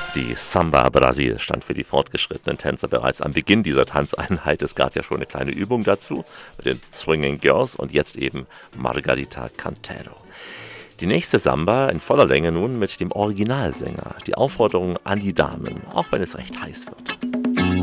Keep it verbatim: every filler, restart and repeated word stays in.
Die Samba Brasil stand für die fortgeschrittenen Tänzer bereits am Beginn dieser Tanzeinheit. Es gab ja schon eine kleine Übung dazu mit den Swinging Girls und jetzt eben Margarita Cantero. Die nächste Samba in voller Länge nun mit dem Originalsänger. Die Aufforderung an die Damen, auch wenn es recht heiß wird.